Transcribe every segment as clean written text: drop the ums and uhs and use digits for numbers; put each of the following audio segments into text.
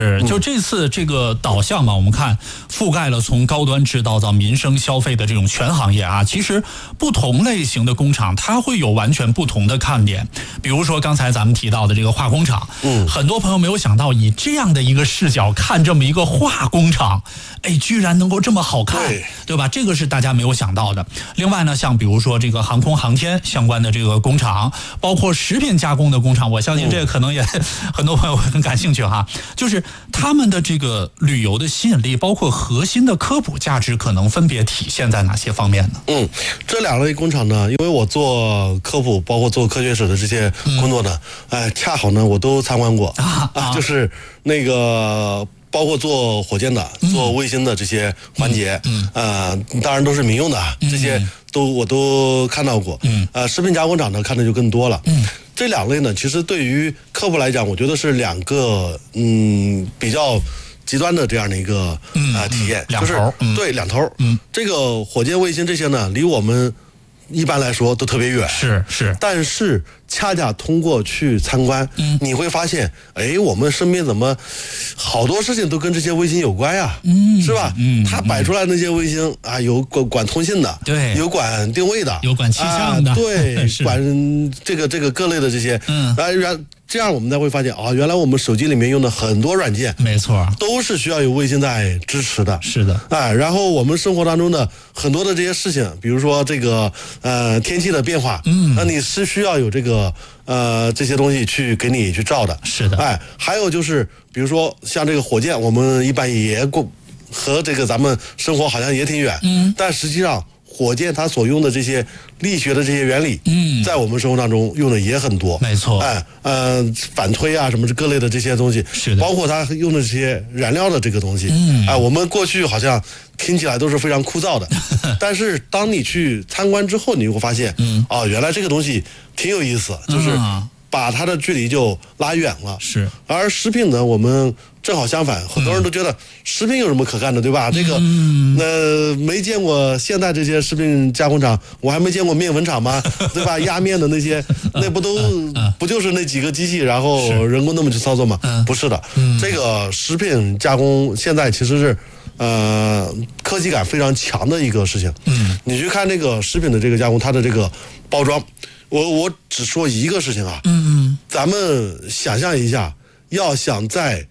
就这次这个导向嘛，我们看覆盖了从高端制造到民生消费的这种全行业啊。其实不同类型的工厂，它会有完全不同的看点。比如说刚才咱们提到的这个化工厂，很多朋友没有想到，以这样的一个视角看这么一个化工厂，哎，居然能够这么好看，对吧？这个是大家没有想到的。另外呢，像比如说这个航空航天相关的这个工厂，包括食品加工的工厂，我相信这个可能也很多朋友会很感兴趣哈，就是他们的这个旅游的吸引力，包括核心的科普价值，可能分别体现在哪些方面呢？ 这两类工厂呢，因为我做科普，包括做科学史的这些工作呢，恰好呢我都参观过就是那个包括做火箭的、做卫星的这些环节，当然都是民用的，这些我都看到过。食品加工厂呢看的就更多了。这两类呢，其实对于科普来讲，我觉得是两个比较极端的这样的一个体验，就是对两头。这个火箭、卫星这些呢，离我们一般来说都特别远， 是， 但是恰恰通过去参观，你会发现，哎，我们身边怎么好多事情都跟这些卫星有关呀？是吧？它摆出来那些卫星啊，有管通信的， 对， 有管定位的， 有管气象的， 对，管这个各类的这些，这样我们才会发现啊，原来我们手机里面用的很多软件， 没错， 都是需要有卫星在支持的。 是的， 然后我们生活当中的很多的这些事情，比如说这个天气的变化，那你是需要有这个这些东西去给你去照的。 是的， 还有就是比如说像这个火箭，我们一般也和这个咱们生活好像也挺远，但实际上火箭它所用的这些力学的这些原理，在我们生活当中用的也很多， 没错， 反推啊什么各类的这些东西， 是的， 包括它用的这些燃料的这个东西，我们过去好像听起来都是非常枯燥的，但是当你去参观之后，你会发现，原来这个东西挺有意思，就是把它的距离就拉远了。 是， 而食品呢，我们正好相反，很多人都觉得食品有什么可干的，对吧？这个没见过现在这些食品加工厂，我还没见过面粉厂吗？对吧？压面的那些，那不就是那几个机器，然后人工那么去操作吗？不是的，这个食品加工现在其实是科技感非常强的一个事情。你去看这个食品的这个加工，它的这个包装，我只说一个事情啊，咱们想象一下，要想在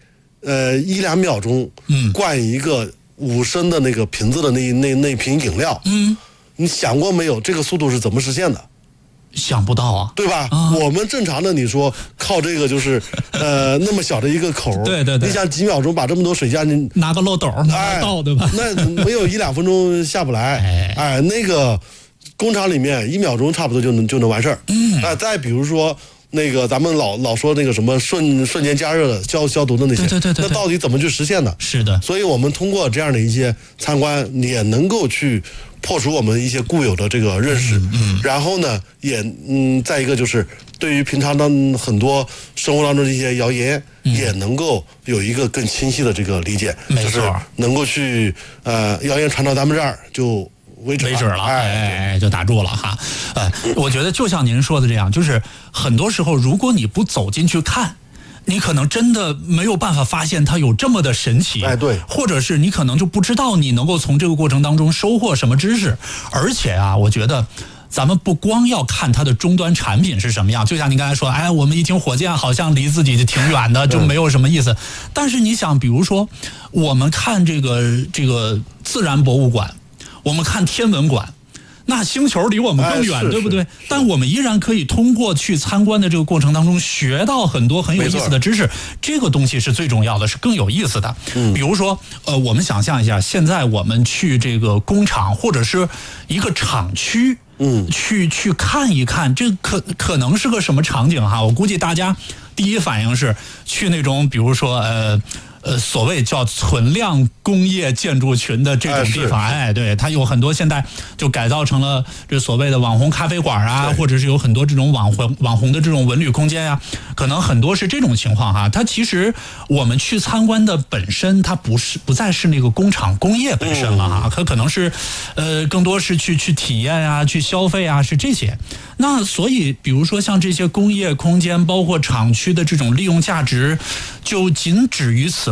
1-2秒钟灌一个5升的那个瓶子的那瓶饮料，你想过没有这个速度是怎么实现的？ 想不到啊， 对吧？我们正常的你说靠这个就是那么小的一个口， 对， 你想几秒钟把这么多水加进， 拿个漏斗拿个倒，对吧？ 那没有1-2分钟下不来，那个工厂里面1秒钟差不多就能完事儿。再比如说那个咱们老说那个什么瞬间加热的消毒的那些， 对， 那到底怎么去实现的？ 是的， 所以我们通过这样的一些参观，也能够去破除我们一些固有的这个认识，然后呢，也再一个就是对于平常的很多生活当中的一些谣言，也能够有一个更清晰的这个理解，就是能够去谣言传到咱们这儿就为止了， 就打住了哈。我觉得就像您说的这样，就是很多时候如果你不走进去看，你可能真的没有办法发现它有这么的神奇， 对， 或者是你可能就不知道你能够从这个过程当中收获什么知识。而且啊，我觉得咱们不光要看它的终端产品是什么样，就像您刚才说，我们一听火箭好像离自己就挺远的，就没有什么意思。但是你想，比如说我们看这个自然博物馆，我们看天文馆，那星球离我们更远，对不对？但我们依然可以通过去参观的这个过程当中学到很多很有意思的知识，这个东西是最重要的，是更有意思的。比如说我们想象一下，现在我们去这个工厂或者是一个厂区，去看一看，这可能是个什么场景哈？我估计大家第一反应是去那种比如说所谓叫存量工业建筑群的这种地方，对，它有很多现在就改造成了这所谓的网红咖啡馆啊，或者是有很多这种网红的这种文旅空间啊，可能很多是这种情况哈。它其实我们去参观的本身，它不再是那个工厂工业本身了哈，它可能是更多是去体验啊，去消费啊，是这些。那所以比如说像这些工业空间包括厂区的这种利用价值，就仅止于此